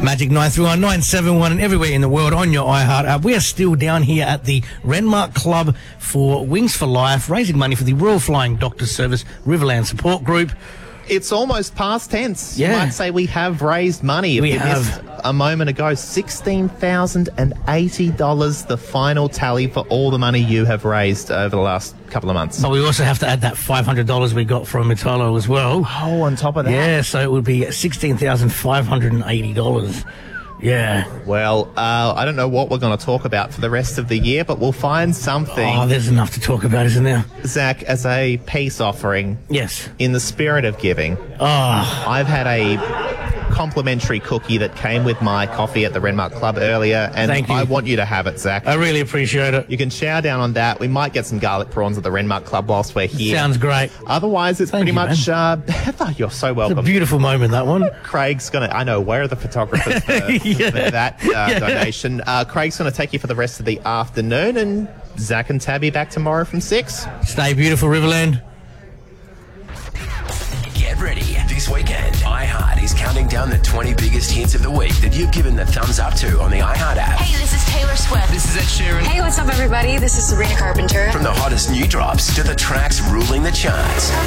Magic 931 971 and everywhere in the world on your iHeart app. We are still down here at the Renmark Club for Wings for Life, raising money for the Royal Flying Doctor Service Riverland Support Group. It's almost past tense. Yeah. You might say we have raised money. We If you have. missed a moment ago, $16,080, the final tally for all the money you have raised over the last couple of months. But we also have to add that $500 we got from Italo as well. Oh, on top of that. Yeah, so it would be $16,580. Yeah. Well, I don't know what we're going to talk about for the rest of the year, but we'll find something. Oh, there's enough to talk about, isn't there? Zach, as a peace offering, Yes. in the spirit of giving, Oh, I've had a complimentary cookie that came with my coffee at the Renmark Club earlier, and Thank you. I want you to have it, Zach. I really appreciate it. You can chow down on that. We might get some garlic prawns at the Renmark Club whilst we're here. Sounds great. Otherwise, it's Thank pretty you, much... you're so It's a welcome. beautiful moment, that one. Craig's going to... I know, where are the photographers for, Yeah. for that donation? Craig's going to take you for the rest of the afternoon, and Zach and Tabby back tomorrow from 6. Stay beautiful, Riverland. Get ready. This weekend, iHeart is counting down the 20 biggest hits of the week that you've given the thumbs up to on the iHeart app. Hey, this is Taylor Swift. This is Ed Sheeran. Hey, what's up, everybody? This is Sabrina Carpenter. From the hottest new drops to the tracks ruling the charts.